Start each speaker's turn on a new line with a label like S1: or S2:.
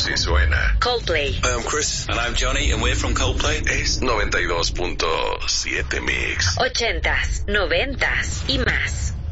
S1: Así suena
S2: Coldplay.
S3: Hi, I'm Chris. And I'm Johnny, and we're from Coldplay.
S1: Es 92.7 Mix.
S2: 80s, 90s y más.